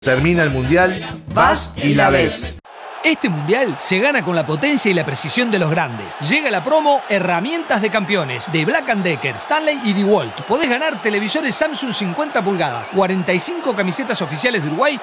Termina el mundial, vas y la ves. Este mundial se gana con la potencia y la precisión de los grandes. Llega la promo Herramientas de Campeones de Black & Decker, Stanley y DeWalt. Podés ganar televisores Samsung 50 pulgadas, 45 camisetas oficiales de Uruguay